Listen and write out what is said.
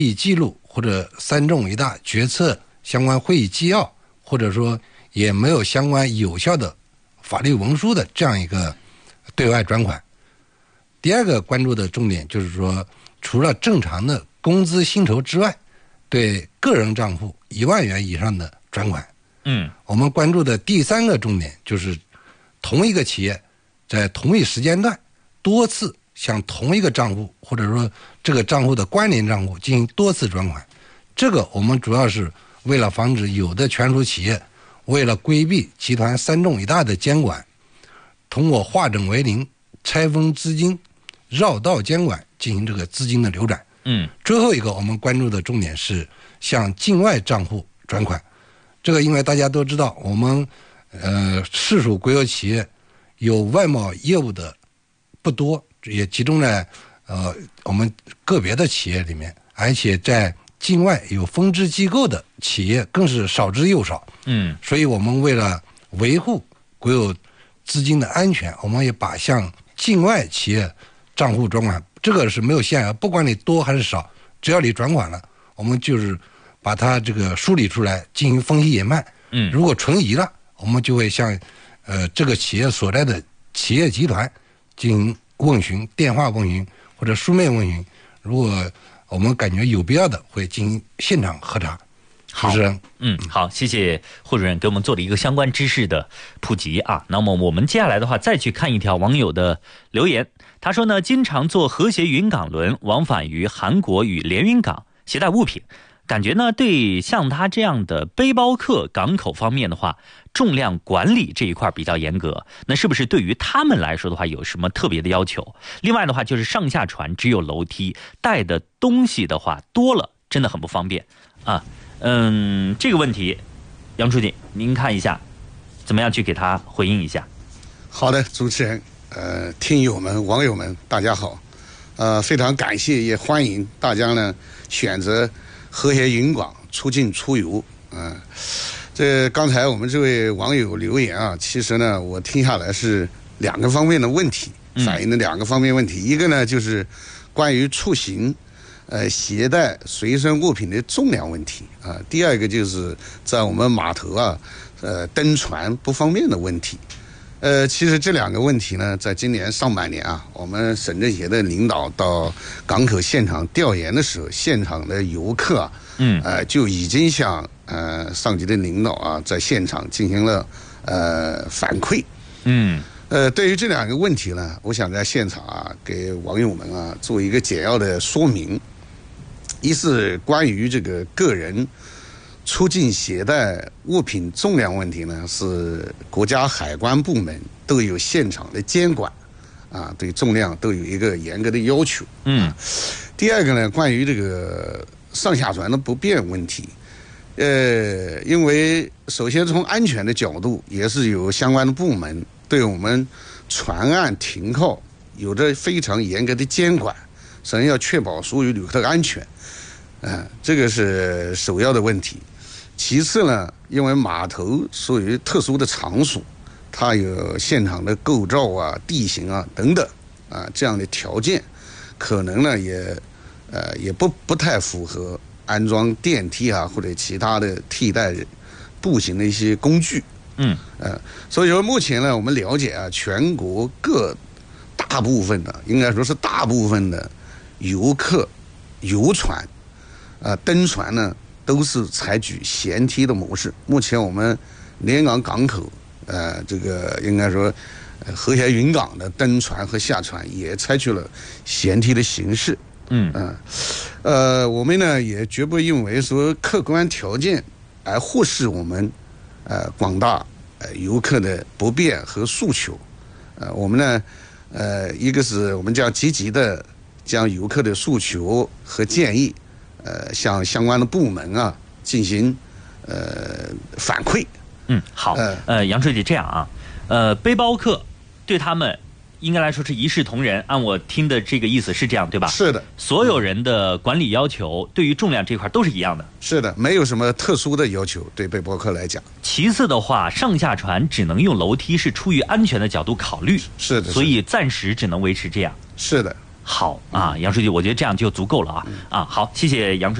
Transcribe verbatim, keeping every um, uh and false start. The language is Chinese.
议记录或者三重一大决策相关会议纪要，或者说也没有相关有效的法律文书的这样一个对外转款。第二个关注的重点就是说，除了正常的工资薪酬之外，对个人账户一万元以上的转款。 嗯， 我们关注的第三个重点就是同一个企业在同一时间段多次向同一个账户或者说这个账户的关联账户进行多次转款。这个我们主要是为了防止有的权属企业为了规避集团三重一大的监管，通过化整为零、拆分资金、绕道监管进行这个资金的流转。 嗯， 最后一个我们关注的重点是向境外账户转款。这个因为大家都知道，我们呃市属国有企业有外贸业务的不多，也集中在呃我们个别的企业里面，而且在境外有分支机构的企业更是少之又少。 嗯， 所以我们为了维护国有资金的安全，我们也把向境外企业账户转款，这个是没有限额，不管你多还是少，只要你转款了，我们就是把它这个梳理出来进行分析研判。 嗯， 如果存疑了，我们就会向呃这个企业所在的企业集团进行问询，电话问询或者书面问询。如果我们感觉有必要的，会进行现场核查。 好，嗯，好，谢谢霍主任给我们做了一个相关知识的普及啊。那么我们接下来的话，再去看一条网友的留言。他说呢，经常坐和谐云港轮往返于韩国与连云港，携带物品，感觉呢，对像他这样的背包客港口方面的话，重量管理这一块比较严格。那是不是对于他们来说的话，有什么特别的要求？另外的话，就是上下船只有楼梯，带的东西的话多了，真的很不方便啊。嗯，这个问题，杨书记，您看一下，怎么样去给他回应一下？ 好的，主持人，呃，听友们、网友们，大家好，呃，非常感谢，也欢迎大家呢选择和谐云港出境出游。嗯、呃，这刚才我们这位网友留言啊，其实呢，我听下来是两个方面的问题，反映的两个方面问题，嗯、一个呢就是关于出行。呃，携带随身物品的重量问题啊，第二个就是在我们码头啊，呃，登船不方便的问题。呃，其实这两个问题呢，在今年上半年啊，我们省政协的领导到港口现场调研的时候，现场的游客啊，嗯，呃，就已经向呃上级的领导啊，在现场进行了呃反馈，嗯。呃，对于这两个问题呢，我想在现场啊，给网友们啊做一个简要的说明。一是关于这个个人出境携带物品重量问题呢，是国家海关部门都有现场的监管，啊，对重量都有一个严格的要求。嗯。啊、第二个呢，关于这个上下船的不便问题，呃，因为首先从安全的角度，也是有相关的部门对我们船岸停靠有着非常严格的监管，首先要确保所有旅客的安全。啊，这个是首要的问题。其次呢，因为码头属于特殊的场所，它有现场的构造啊、地形啊等等啊这样的条件，可能呢也呃也不不太符合安装电梯啊或者其他的替代步行的一些工具。嗯，呃，所以说目前呢，我们了解啊，全国各大部分的，应该说是大部分的游客游船。呃，登船呢都是采取舷梯的模式。目前我们连港港口，呃，这个应该说，呃、和谐云港的登船和下船也采取了舷梯的形式。嗯嗯、呃，呃，我们呢也绝不因为说客观条件而忽视我们呃广大呃游客的不便和诉求。呃，我们呢，呃，一个是我们将积极的将游客的诉求和建议。呃，向相关的部门啊进行呃反馈。 嗯，好。呃，呃杨书记这样啊，呃，背包客对他们应该来说是一视同仁，按我听的这个意思是这样，对吧？ 是的， 所有人的管理要求对于重量这块都是一样的。 是的，没有什么特殊的要求对背包客来讲。 其次的话，上下船只能用楼梯是出于安全的角度考虑。 是的， 所以暂时只能维持这样。 是的。 好啊，杨书记，我觉得这样就足够了啊啊，好，谢谢杨书记。